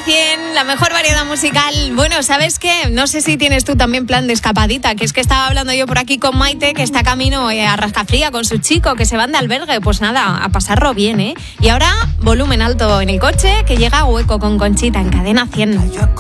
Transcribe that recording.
100, la mejor variedad musical. Bueno, ¿sabes qué? No sé si tienes tú también plan de escapadita, que es que estaba hablando yo por aquí con Maite, que está camino a Rascafría con su chico, que se van de albergue. Pues nada, a pasarlo bien, ¿eh? Y ahora, volumen alto en el coche, que llega Hueco con Conchita en Cadena 100.